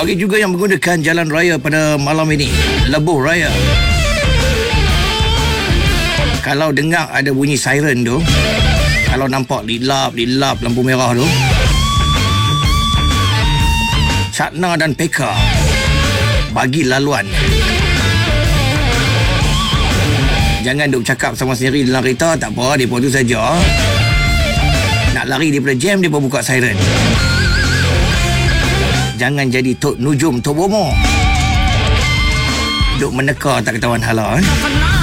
Bagi juga yang menggunakan jalan raya pada malam ini, lebuh raya, kalau dengar ada bunyi siren tu, kalau nampak lilap lampu merah tu, Cakna dan Peka bagi laluan. Jangan duk cakap sama sendiri dalam kereta, tak apa, dia pun tu saja. Nak lari daripada jam, dia pun buka siren. Jangan jadi Tok Nujum, Tok Bomo, duk meneka tak ketahuan hala.